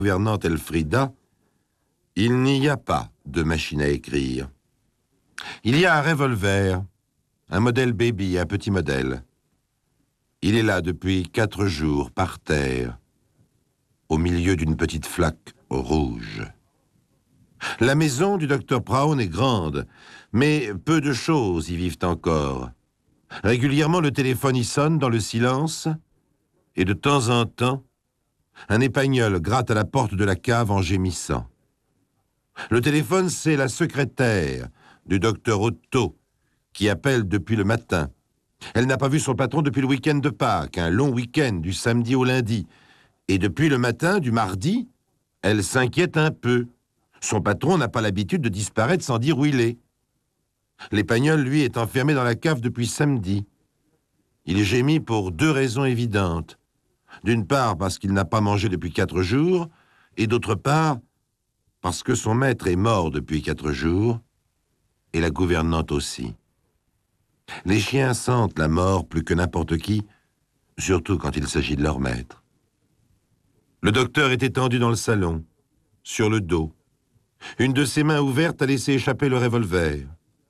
gouvernante Elfrida, il n'y a pas de machine à écrire. Il y a un revolver, un modèle baby, un petit modèle. Il est là depuis 4 jours, par terre, au milieu d'une petite flaque rouge. La maison du docteur Brown est grande, mais peu de choses y vivent encore. Régulièrement, le téléphone y sonne dans le silence, et de temps en temps, un épagnol gratte à la porte de la cave en gémissant. Le téléphone, c'est la secrétaire du docteur Otto, qui appelle depuis le matin. Elle n'a pas vu son patron depuis le week-end de Pâques, un long week-end du samedi au lundi. Et depuis le matin du mardi, elle s'inquiète un peu. Son patron n'a pas l'habitude de disparaître sans dire où il est. L'épagnol, lui, est enfermé dans la cave depuis samedi. Il gémit pour 2 raisons évidentes. D'une part, parce qu'il n'a pas mangé depuis 4 jours, et d'autre part, parce que son maître est mort depuis 4 jours, et la gouvernante aussi. Les chiens sentent la mort plus que n'importe qui, surtout quand il s'agit de leur maître. Le docteur est étendu dans le salon, sur le dos. Une de ses mains ouvertes a laissé échapper le revolver.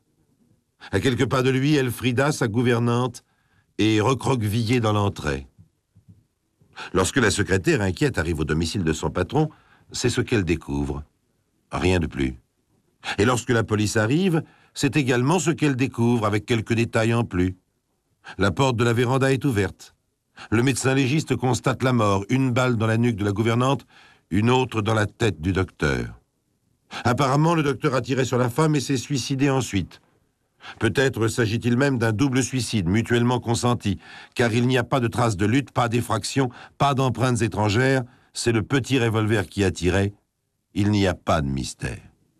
À quelques pas de lui, Elfrida, sa gouvernante, est recroquevillée dans l'entrée. Lorsque la secrétaire inquiète arrive au domicile de son patron, c'est ce qu'elle découvre. Rien de plus. Et lorsque la police arrive, c'est également ce qu'elle découvre, avec quelques détails en plus. La porte de la véranda est ouverte. Le médecin légiste constate la mort, 1 balle dans la nuque de la gouvernante, une autre dans la tête du docteur. Apparemment, le docteur a tiré sur la femme et s'est suicidé ensuite. Peut-être s'agit-il même d'un double suicide mutuellement consenti, car il n'y a pas de traces de lutte, pas d'effraction, pas d'empreintes étrangères. C'est le petit revolver qui a tiré. Il n'y a pas de mystère.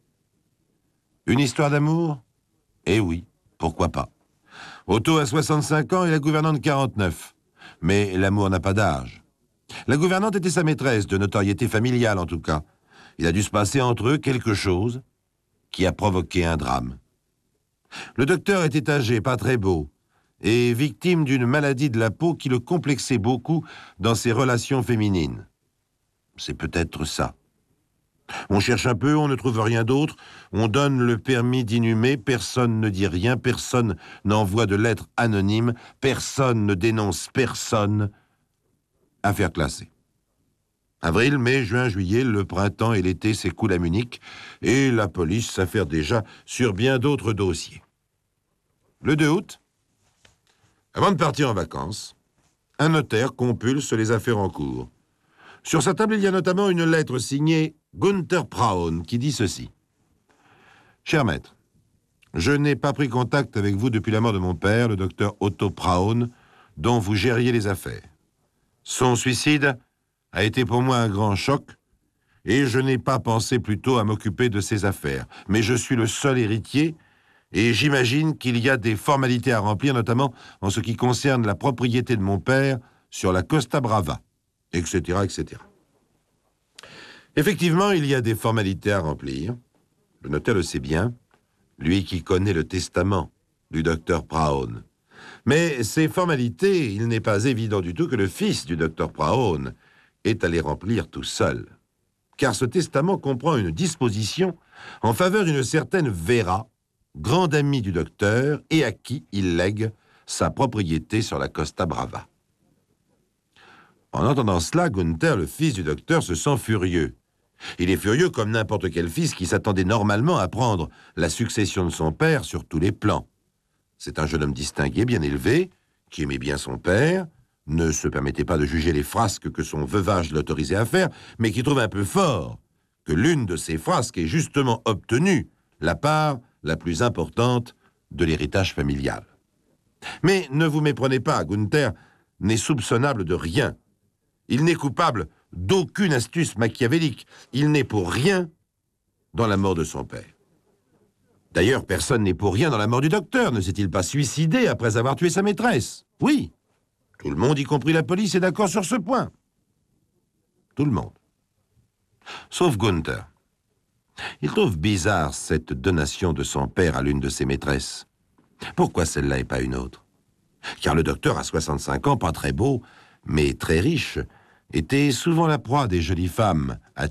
Une histoire d'amour? Eh oui, pourquoi pas. Otto a 65 ans et la gouvernante 49. Mais l'amour n'a pas d'âge. La gouvernante était sa maîtresse, de notoriété familiale en tout cas. Il a dû se passer entre eux quelque chose qui a provoqué un drame. Le docteur était âgé, pas très beau, et victime d'une maladie de la peau qui le complexait beaucoup dans ses relations féminines. C'est peut-être ça. On cherche un peu, on ne trouve rien d'autre, on donne le permis d'inhumer, personne ne dit rien, personne n'envoie de lettres anonymes, personne ne dénonce personne. Affaire classée. Avril, mai, juin, juillet, le printemps et l'été s'écoulent à Munich, et la police s'affaire déjà sur bien d'autres dossiers. Le 2 août, avant de partir en vacances, un notaire compulse les affaires en cours. Sur sa table, il y a notamment une lettre signée Gunther Brown qui dit ceci. « Cher maître, je n'ai pas pris contact avec vous depuis la mort de mon père, le docteur Otto Brown, dont vous gériez les affaires. Son suicide a été pour moi un grand choc, et je n'ai pas pensé plutôt à m'occuper de ses affaires. Mais je suis le seul héritier, et j'imagine qu'il y a des formalités à remplir, notamment en ce qui concerne la propriété de mon père sur la Costa Brava, etc., etc. » Effectivement, il y a des formalités à remplir. Le notaire le sait bien, lui qui connaît le testament du docteur Brown. Mais ces formalités, il n'est pas évident du tout que le fils du docteur Brown est à les remplir tout seul. Car ce testament comprend une disposition en faveur d'une certaine Vera, grande amie du docteur, et à qui il lègue sa propriété sur la Costa Brava. En entendant cela, Gunther, le fils du docteur, se sent furieux. Il est furieux comme n'importe quel fils qui s'attendait normalement à prendre la succession de son père sur tous les plans. C'est un jeune homme distingué, bien élevé, qui aimait bien son père, ne se permettait pas de juger les frasques que son veuvage l'autorisait à faire, mais qui trouve un peu fort que l'une de ces frasques ait justement obtenu la part la plus importante de l'héritage familial. Mais ne vous méprenez pas, Gunther n'est soupçonnable de rien. Il n'est coupable d'aucune astuce machiavélique. Il n'est pour rien dans la mort de son père. D'ailleurs, personne n'est pour rien dans la mort du docteur. Ne s'est-il pas suicidé après avoir tué sa maîtresse? Oui. Tout le monde, y compris la police, est d'accord sur ce point. Tout le monde. Sauf Gunther. Il trouve bizarre cette donation de son père à l'une de ses maîtresses. Pourquoi celle-là et pas une autre? Car le docteur a 65 ans, pas très beau, mais très riche, était souvent la proie des jolies femmes